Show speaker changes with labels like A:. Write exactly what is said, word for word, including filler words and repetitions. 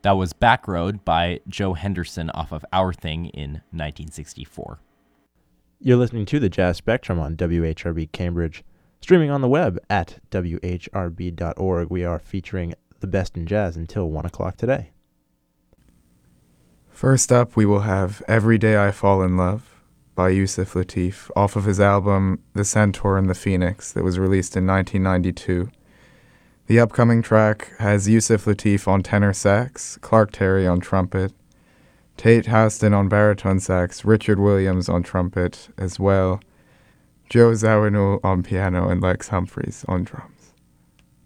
A: That was Backroad by Joe Henderson off of Our Thing in nineteen sixty-four.
B: You're listening to the Jazz Spectrum on W H R B Cambridge. Streaming on the web at W H R B dot org. We are featuring the best in jazz until one o'clock today.
C: First up, we will have Every Day I Fall in Love by Yusef Lateef off of his album The Centaur and the Phoenix that was released in nineteen ninety-two. The upcoming track has Yusef Lateef on tenor sax, Clark Terry on trumpet, Tate Houston on baritone sax, Richard Williams on trumpet as well, Joe Zawinul on piano, and Lex Humphreys on drums.